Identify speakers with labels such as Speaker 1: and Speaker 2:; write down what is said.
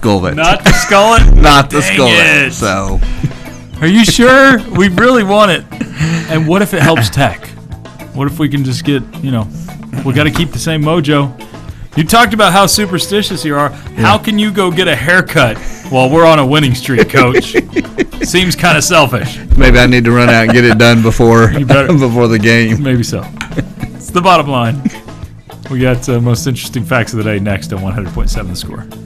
Speaker 1: skull it.
Speaker 2: Not to skull it?
Speaker 1: Not to
Speaker 2: Dang
Speaker 1: skull it.
Speaker 2: it.
Speaker 1: So,
Speaker 2: Are you sure? We really want it. And what if it helps Tech? What if we can just get, we got to keep the same mojo. You talked about how superstitious you are. Yeah. How can you go get a haircut while we're on a winning streak, Coach? Seems kind of selfish.
Speaker 1: Maybe I need to run out and get it done before the game.
Speaker 2: Maybe so. It's the bottom line. We got most interesting facts of the day next on 100.7 The Score.